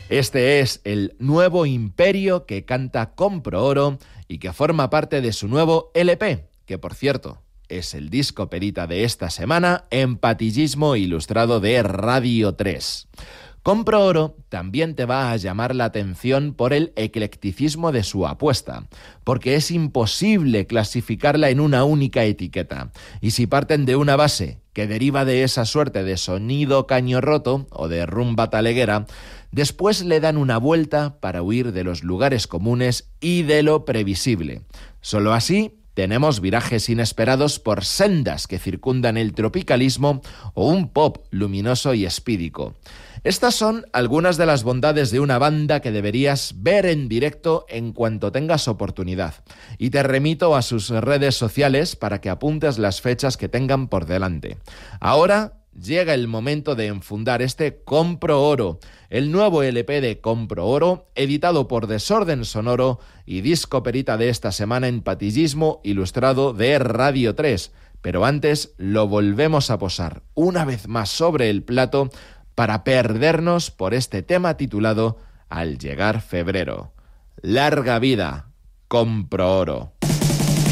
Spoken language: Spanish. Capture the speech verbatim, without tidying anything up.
Este es el nuevo imperio que canta Compro Oro y que forma parte de su nuevo L P, que por cierto es el disco perita de esta semana en Patillismo Ilustrado de Radio tres. Compro Oro también te va a llamar la atención por el eclecticismo de su apuesta, porque es imposible clasificarla en una única etiqueta. Y si parten de una base que deriva de esa suerte de sonido caño roto o de rumba taleguera, después le dan una vuelta para huir de los lugares comunes y de lo previsible. Solo así tenemos virajes inesperados por sendas que circundan el tropicalismo o un pop luminoso y espídico. Estas son algunas de las bondades de una banda que deberías ver en directo en cuanto tengas oportunidad. Y te remito a sus redes sociales para que apuntes las fechas que tengan por delante. Ahora llega el momento de enfundar este Compro Oro, el nuevo L P de Compro Oro, editado por Desorden Sonoro y disco perita de esta semana en Patillismo Ilustrado de Radio tres. Pero antes lo volvemos a posar una vez más sobre el plato para perdernos por este tema titulado Al llegar febrero. Larga vida, Compro Oro.